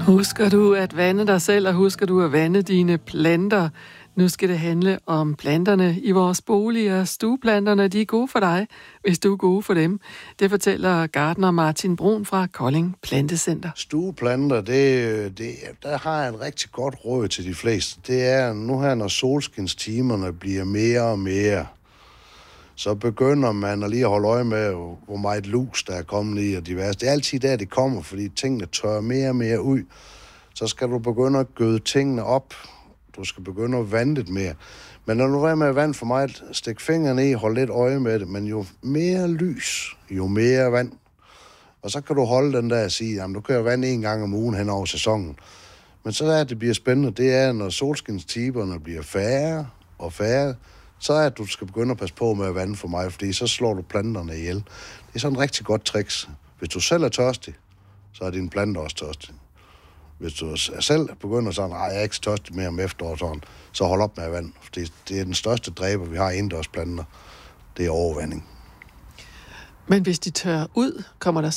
Husker du at vande dig selv, og husker du at vande dine planter? Nu skal det handle om planterne i vores boliger. Stueplanterne, de er gode for dig, hvis du er gode for dem. Det fortæller gartner Martin Brun fra Kolding Plantecenter. Stueplanter, der har jeg et rigtig godt råd til de fleste. Det er nu her, når solskinstimerne bliver mere og mere, så begynder man at lige at holde øje med, hvor meget lus der er kommet i og diverse. Det er altid der, det kommer, fordi tingene tørrer mere og mere ud. Så skal du begynde at gøde tingene op. Du skal begynde at vande lidt mere. Men når du er med at vand for meget, stik fingrene i, hold lidt øje med det. Men jo mere lys, jo mere vand. Og så kan du holde den der og sige, jamen du kan jo vande 1 gang om ugen hen over sæsonen. Men så er det bliver spændende, det er, når solskinstiberne bliver færre og færre, så er at du skal begynde at passe på med at vande for meget, fordi så slår du planterne ihjel. Det er sådan et rigtig godt trick. Hvis du selv er tørstig, så er dine planter også tørstige. Hvis du selv begynder sådan, jeg er ikke tørstig mere om efteråret, så hold op med at vande. Fordi det er den største dræber, vi har indendørs planter. Det er overvanding. Men hvis de tørrer ud, kommer der